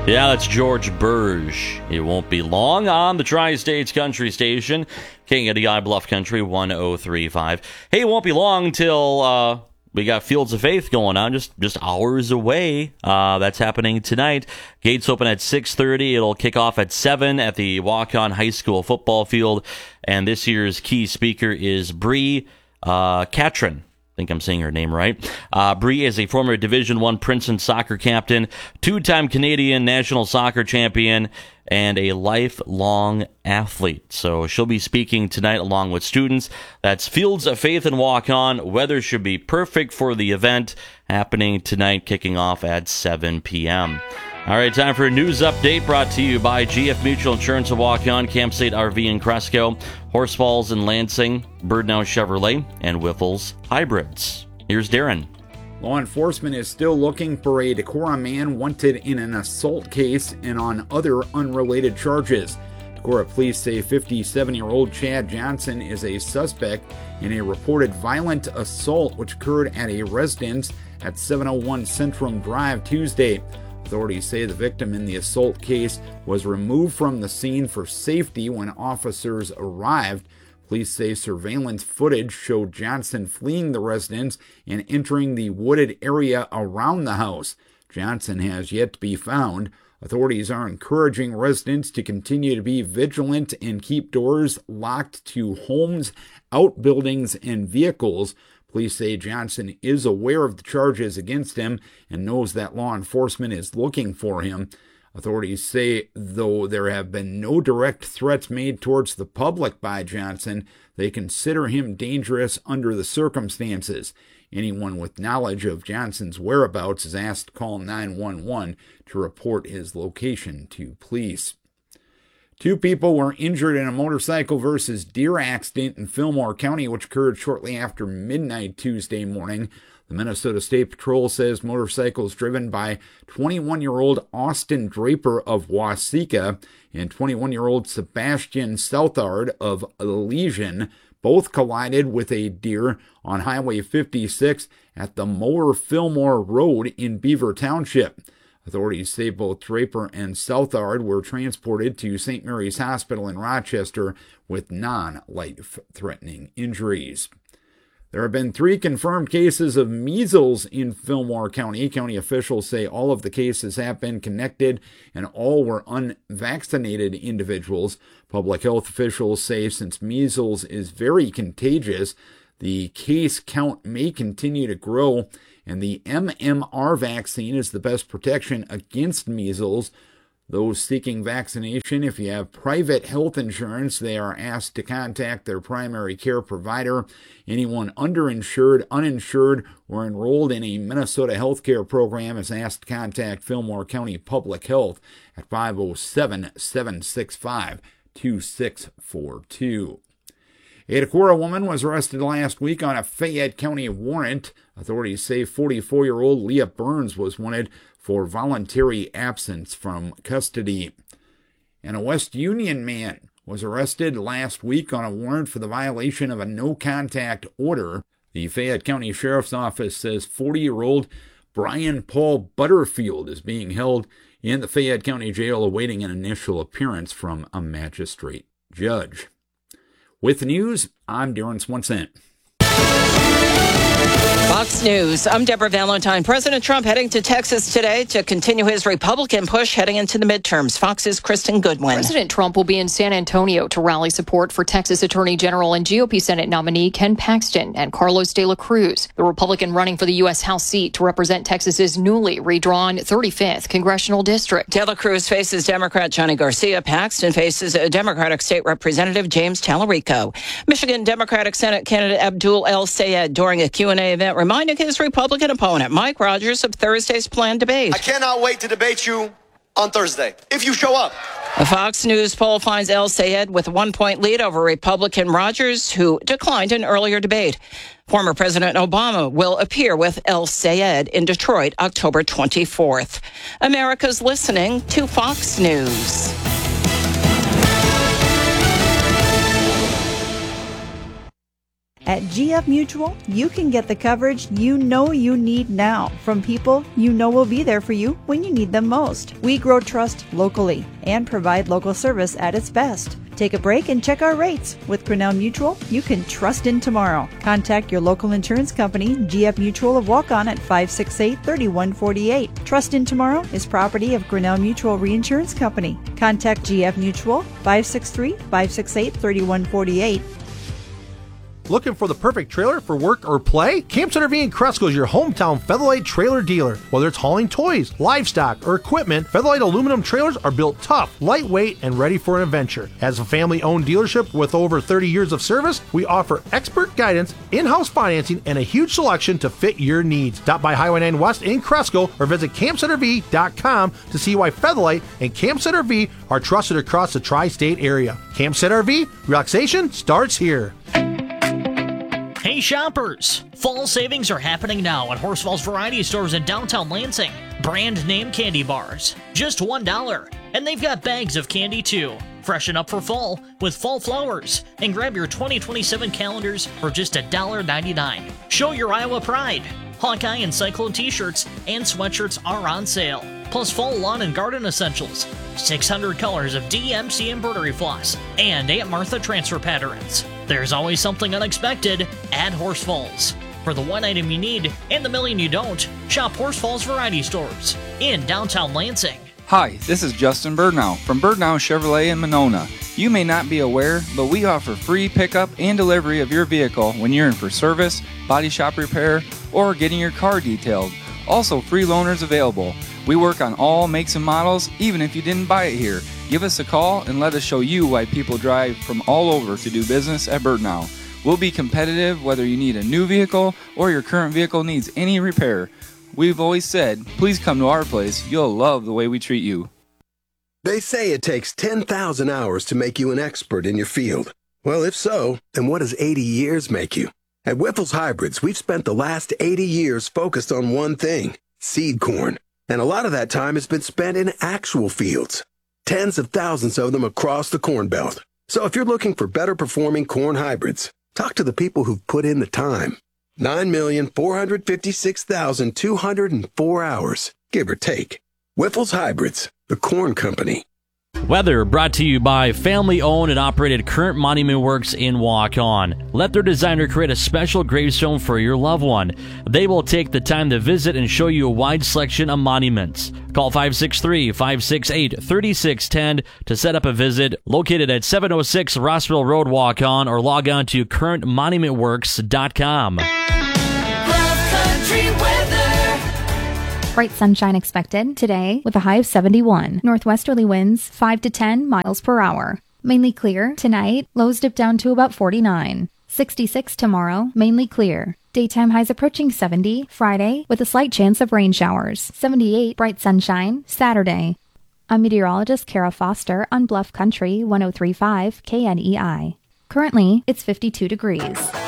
Yeah, that's George Burge. It won't be long on the Tri-States Country Station, King of the I Bluff Country 1035. Hey, it won't be long till we got Fields of Faith going on, just hours away. That's happening tonight. Gates open at 6:30. It'll kick off at 7 at the Waukon High School football field. And this year's key speaker is Bree Catron. I think I'm saying her name right. Bree is a former Division I Princeton soccer captain, two-time Canadian national soccer champion, and a lifelong athlete. So she'll be speaking tonight along with students. That's Fields of Faith and Waukon. Weather should be perfect for the event happening tonight, kicking off at 7 p.m. All right, time for a news update brought to you by GF Mutual Insurance of Waukon, Campsite RV in Cresco, Horse Falls in Lansing, Birdnow Chevrolet, and Whiffles Hybrids. Here's Darren. Law enforcement is still looking for a Decorah man wanted in an assault case and on other unrelated charges. Decorah police say 57-year-old Chad Johnson is a suspect in a reported violent assault which occurred at a residence at 701 Centrum Drive Tuesday. Authorities say the victim in the assault case was removed from the scene for safety when officers arrived. Police say surveillance footage showed Johnson fleeing the residence and entering the wooded area around the house. Johnson has yet to be found. Authorities are encouraging residents to continue to be vigilant and keep doors locked to homes, outbuildings, and vehicles. Police say Johnson is aware of the charges against him and knows that law enforcement is looking for him. Authorities say, though there have been no direct threats made towards the public by Johnson, they consider him dangerous under the circumstances. Anyone with knowledge of Johnson's whereabouts is asked to call 911 to report his location to police. 2 people were injured in a motorcycle versus deer accident in Fillmore County, which occurred shortly after midnight Tuesday morning. The Minnesota State Patrol says motorcycles driven by 21-year-old Austin Draper of Waseca and 21-year-old Sebastian Southard of Elysian both collided with a deer on Highway 56 at the Mower-Fillmore Road in Beaver Township. Authorities say both Draper and Southard were transported to St. Mary's Hospital in Rochester with non-life-threatening injuries. There have been 3 confirmed cases of measles in Fillmore County. County officials say all of the cases have been connected and all were unvaccinated individuals. Public health officials say since measles is very contagious, the case count may continue to grow, and the MMR vaccine is the best protection against measles. Those seeking vaccination, if you have private health insurance, they are asked to contact their primary care provider. Anyone underinsured, uninsured, or enrolled in a Minnesota healthcare program is asked to contact Fillmore County Public Health at 507-765-2642. A Decorah woman was arrested last week on a Fayette County warrant. Authorities say 44-year-old Leah Burns was wanted for voluntary absence from custody. And a West Union man was arrested last week on a warrant for the violation of a no-contact order. The Fayette County Sheriff's Office says 40-year-old Brian Paul Butterfield is being held in the Fayette County Jail awaiting an initial appearance from a magistrate judge. With the news, I'm Darren Swanson. Fox News. I'm Deborah Valentine. President Trump heading to Texas today to continue his Republican push heading into the midterms. Fox's Kristen Goodwin. President Trump will be in San Antonio to rally support for Texas Attorney General and GOP Senate nominee Ken Paxton and Carlos de la Cruz, the Republican running for the U.S. House seat to represent Texas's newly redrawn 35th congressional district. De la Cruz faces Democrat Johnny Garcia. Paxton faces Democratic State Representative James Tallarico. Michigan Democratic Senate candidate Abdul El Sayed during a Q&A event reminding his Republican opponent, Mike Rogers, of Thursday's planned debate. I cannot wait to debate you on Thursday, if you show up. A Fox News poll finds El Sayed with a 1-point lead over Republican Rogers, who declined an earlier debate. Former President Obama will appear with El Sayed in Detroit October 24th. America's listening to Fox News. At GF Mutual, you can get the coverage you know you need now from people you know will be there for you when you need them most. We grow trust locally and provide local service at its best. Take a break and check our rates. With Grinnell Mutual, you can trust in tomorrow. Contact your local insurance company, GF Mutual of Waukon at 568-3148. Trust in Tomorrow is property of Grinnell Mutual Reinsurance Company. Contact GF Mutual 563-568-3148. Looking for the perfect trailer for work or play? Camp Center V in Cresco is your hometown Featherlight trailer dealer. Whether it's hauling toys, livestock, or equipment, Featherlight aluminum trailers are built tough, lightweight, and ready for an adventure. As a family-owned dealership with over 30 years of service, we offer expert guidance, in-house financing, and a huge selection to fit your needs. Stop by Highway 9 West in Cresco or visit CampCenterV.com to see why Featherlight and Camp Center V are trusted across the tri-state area. Camp Center V, relaxation starts here. Hey shoppers! Fall savings are happening now at Horsfall's Variety Stores in downtown Lansing. Brand name candy bars, just $1. And they've got bags of candy too. Freshen up for fall with fall flowers and grab your 2027 calendars for just $1.99. Show your Iowa pride. Hawkeye and Cyclone t-shirts and sweatshirts are on sale. Plus fall lawn and garden essentials, 600 colors of DMC embroidery floss, and Aunt Martha transfer patterns. There's always something unexpected at Horsfalls. For the one item you need and the million you don't, shop Horsfalls Variety Stores in downtown Lansing. Hi, this is Justin Birdnow from Birdnow Chevrolet in Monona. You may not be aware, but we offer free pickup and delivery of your vehicle when you're in for service, body shop repair, or getting your car detailed. Also, free loaners available. We work on all makes and models, even if you didn't buy it here. Give us a call and let us show you why people drive from all over to do business at Birdnow. We'll be competitive whether you need a new vehicle or your current vehicle needs any repair. We've always said, please come to our place. You'll love the way we treat you. They say it takes 10,000 hours to make you an expert in your field. Well, if so, then what does 80 years make you? At Wyffels Hybrids, we've spent the last 80 years focused on one thing, seed corn. And a lot of that time has been spent in actual fields. Tens of thousands of them across the Corn Belt. So if you're looking for better performing corn hybrids, talk to the people who've put in the time. 9,456,204 hours, give or take. Wyffels Hybrids, the corn company. Weather brought to you by family-owned and operated Current Monument Works in Waukon. Let their designer create a special gravestone for your loved one. They will take the time to visit and show you a wide selection of monuments. Call 563-568-3610 to set up a visit. Located at 706 Rossville Road, Waukon, or log on to currentmonumentworks.com. Bright sunshine expected today with a high of 71. Northwesterly winds 5 to 10 miles per hour. Mainly clear tonight. Lows dip down to about 49. 66 tomorrow. Mainly clear. Daytime highs approaching 70. Friday with a slight chance of rain showers. 78 bright sunshine Saturday. I'm meteorologist Kara Foster on Bluff Country 103.5 KNEI. Currently, it's 52 degrees.